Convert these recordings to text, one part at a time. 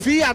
Fiat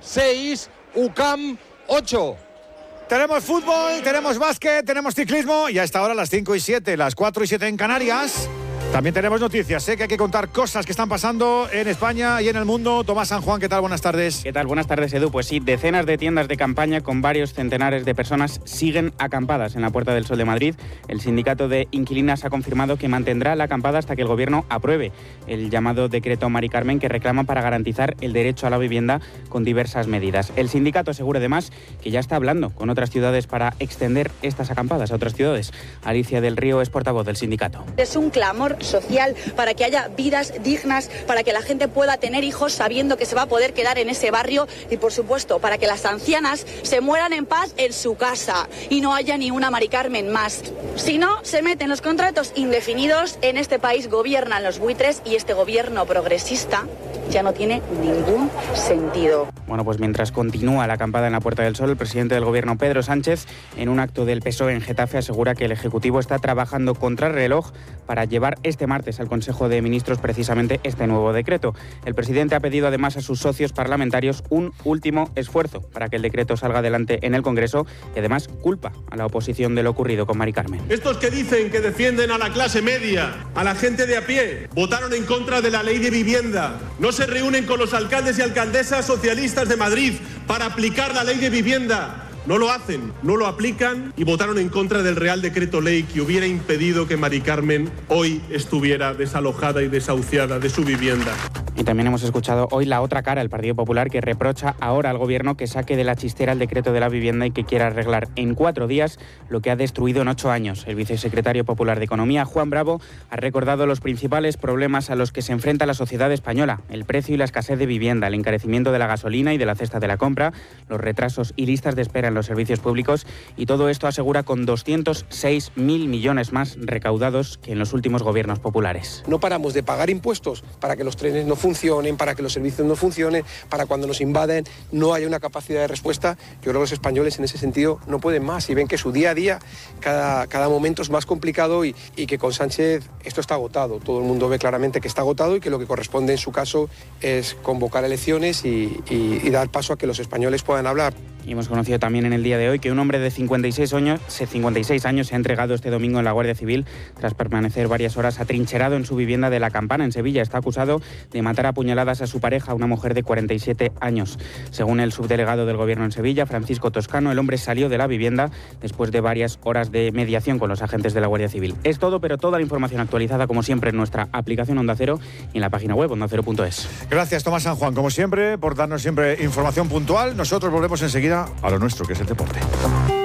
6, UCAM 8. Tenemos fútbol, tenemos básquet, tenemos ciclismo y a esta hora las 5 y 7, las 4 y 7 en Canarias. También tenemos noticias, que hay que contar cosas que están pasando en España y en el mundo. Tomás San Juan, ¿qué tal? Buenas tardes. ¿Qué tal? Buenas tardes, Edu. Pues sí, decenas de tiendas de campaña con varios centenares de personas siguen acampadas en la Puerta del Sol de Madrid. El sindicato de inquilinas ha confirmado que mantendrá la acampada hasta que el gobierno apruebe el llamado decreto Mari Carmen, que reclama para garantizar el derecho a la vivienda con diversas medidas. El sindicato asegura además que ya está hablando con otras ciudades para extender estas acampadas a otras ciudades. Alicia del Río es portavoz del sindicato. Es un clamor social para que haya vidas dignas, para que la gente pueda tener hijos sabiendo que se va a poder quedar en ese barrio y, por supuesto, para que las ancianas se mueran en paz en su casa y no haya ni una Mari Carmen más. Si no, se meten los contratos indefinidos. En este país gobiernan los buitres y este gobierno progresista ya no tiene ningún sentido. Bueno, pues mientras continúa la acampada en la Puerta del Sol, el presidente del gobierno, Pedro Sánchez, en un acto del PSOE en Getafe, asegura que el Ejecutivo está trabajando contra el reloj para llevar este martes al Consejo de Ministros precisamente este nuevo decreto. El presidente ha pedido además a sus socios parlamentarios un último esfuerzo para que el decreto salga adelante en el Congreso y además culpa a la oposición de lo ocurrido con Mari Carmen. Estos que dicen que defienden a la clase media, a la gente de a pie, votaron en contra de la ley de vivienda. No se reúnen con los alcaldes y alcaldesas socialistas de Madrid para aplicar la ley de vivienda. No lo hacen, no lo aplican y votaron en contra del Real Decreto Ley que hubiera impedido que Mari Carmen hoy estuviera desalojada y desahuciada de su vivienda. Y también hemos escuchado hoy la otra cara, el Partido Popular, que reprocha ahora al Gobierno que saque de la chistera el decreto de la vivienda y que quiera arreglar en 4 días lo que ha destruido en 8 años. El vicesecretario popular de Economía, Juan Bravo, ha recordado los principales problemas a los que se enfrenta la sociedad española: el precio y la escasez de vivienda, el encarecimiento de la gasolina y de la cesta de la compra, los retrasos y listas de espera en los servicios públicos, y todo esto asegura con 206.000 millones más recaudados que en los últimos gobiernos populares. No paramos de pagar impuestos para que los trenes no funcionen, para que los servicios no funcionen, para cuando nos invaden no haya una capacidad de respuesta. Yo creo que los españoles en ese sentido no pueden más y ven que su día a día, cada momento es más complicado y que con Sánchez esto está agotado. Todo el mundo ve claramente que está agotado y que lo que corresponde en su caso es convocar elecciones y dar paso a que los españoles puedan hablar. Y hemos conocido también en el día de hoy que un hombre de 56 años se ha entregado este domingo en la Guardia Civil tras permanecer varias horas atrincherado en su vivienda de La Campana, en Sevilla. Está acusado de matar a puñaladas a su pareja, una mujer de 47 años. Según el subdelegado del Gobierno en Sevilla, Francisco Toscano, el hombre salió de la vivienda después de varias horas de mediación con los agentes de la Guardia Civil. Es todo, pero toda la información actualizada, como siempre, en nuestra aplicación Onda Cero y en la página web ondacero.es. Gracias, Tomás San Juan, como siempre, por darnos siempre información puntual. Nosotros volvemos enseguida a lo nuestro, que es el deporte.